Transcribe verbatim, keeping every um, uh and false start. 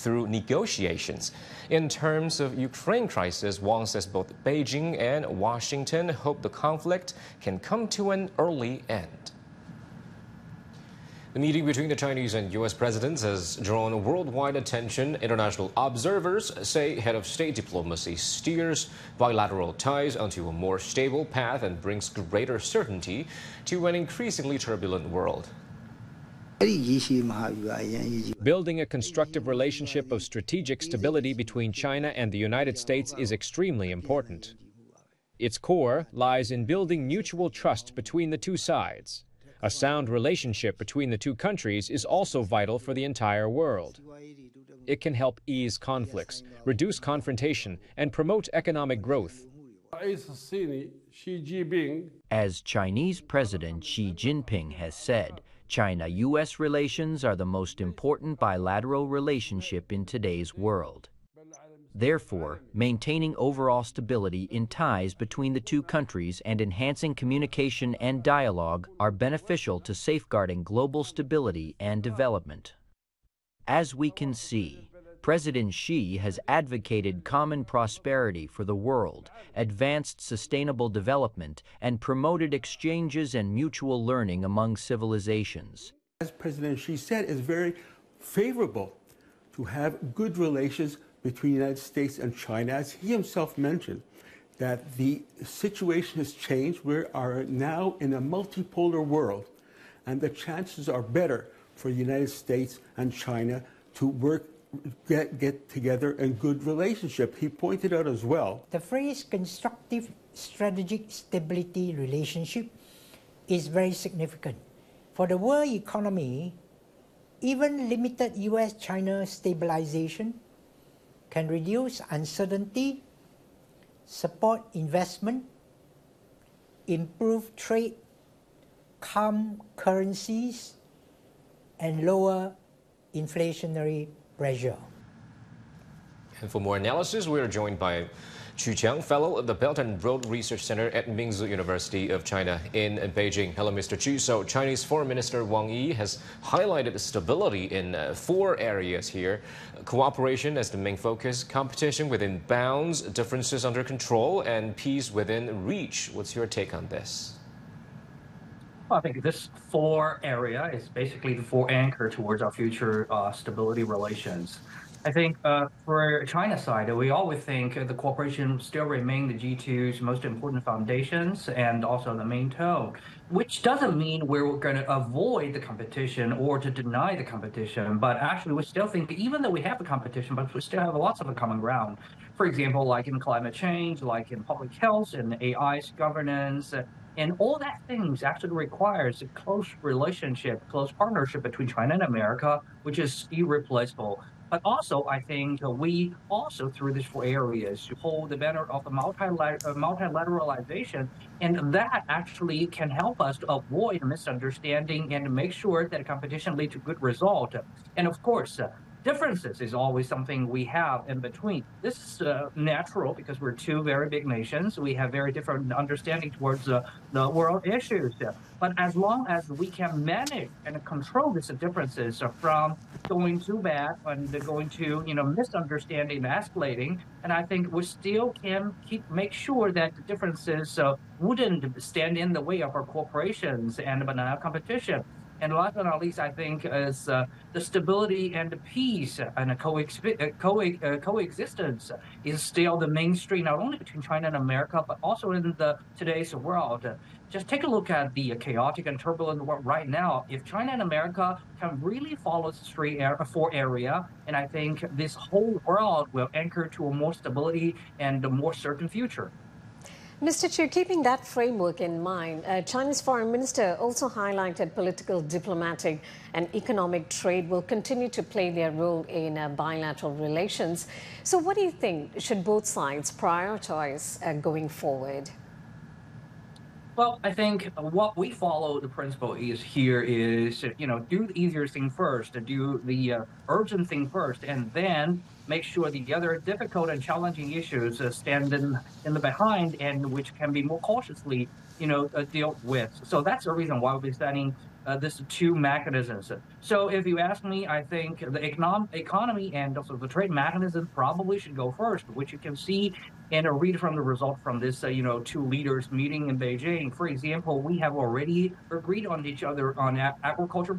through negotiations. In terms of Ukraine crisis, Wang says both Beijing and Washington hope the conflict can come to an early end. The meeting between the Chinese and U S presidents has drawn worldwide attention. International observers say head of state diplomacy steers bilateral ties onto a more stable path and brings greater certainty to an increasingly turbulent world. Building a constructive relationship of strategic stability between China and the United States is extremely important. Its core lies in building mutual trust between the two sides. A sound relationship between the two countries is also vital for the entire world. It can help ease conflicts, reduce confrontation, and promote economic growth. As Chinese President Xi Jinping has said, China-U S relations are the most important bilateral relationship in today's world. Therefore, maintaining overall stability in ties between the two countries and enhancing communication and dialogue are beneficial to safeguarding global stability and development. As we can see, President Xi has advocated common prosperity for the world, advanced sustainable development, and promoted exchanges and mutual learning among civilizations. As President Xi said, it's very favorable to have good relations between the United States and China. As he himself mentioned, that the situation has changed. We are now in a multipolar world, and the chances are better for the United States and China to work, get, get together in good relationship. He pointed out as well. The phrase constructive strategic stability relationship is very significant. For the world economy, even limited U S China stabilization can reduce uncertainty, support investment, improve trade, calm currencies, and lower inflationary pressure. And for more analysis, we are joined by Qu Qiang, Fellow of the Belt and Road Research Center at Mingzu University of China in Beijing. Hello, Mister Qu. So Chinese Foreign Minister Wang Yi has highlighted stability in uh, four areas here. Cooperation as the main focus, competition within bounds, differences under control, and peace within reach. What's your take on this? Well, I think this four area is basically the four anchor towards our future uh, stability relations. I think uh, for China's side, we always think the cooperation still remain the G two's most important foundations and also the main tone, which doesn't mean we're going to avoid the competition or to deny the competition, but actually we still think even though we have the competition, but we still have lots of the common ground. For example, like in climate change, like in public health and A I's governance, and all that things actually requires a close relationship, close partnership between China and America, which is irreplaceable. But also, I think we also, through these four areas, hold the banner of the multilateralization, and that actually can help us to avoid misunderstanding and make sure that competition leads to good result. And of course, differences is always something we have in between. This is uh, natural because we're two very big nations. We have very different understanding towards uh, the world issues. But as long as we can manage and control these differences from going too bad and going to, you know, misunderstanding and escalating, and I think we still can keep make sure that the differences uh, wouldn't stand in the way of our corporations and banana competition. And last but not least, I think is uh, the stability and the peace and the coexi uh, co uh, coexistence is still the mainstream, not only between China and America, but also in the today's world. Just take a look at the chaotic and turbulent world right now. If China and America can really follow this three area, four area, and I think this whole world will anchor to a more stability and a more certain future. Mister Qu, keeping that framework in mind, uh, China's foreign minister also highlighted political, diplomatic and economic trade will continue to play their role in uh, bilateral relations. So what do you think should both sides prioritize uh, going forward? Well, I think what we follow the principle is here is, you know, do the easier thing first, do the uh, urgent thing first, and then make sure the other difficult and challenging issues uh, stand in, in the behind and which can be more cautiously, you know, uh, dealt with. So that's the reason why we're spending uh, these two mechanisms. So if you ask me, I think the econom- economy and also the trade mechanism probably should go first, which you can see and uh, read from the result from this, uh, you know, two leaders meeting in Beijing. For example, we have already agreed on each other on a- agriculture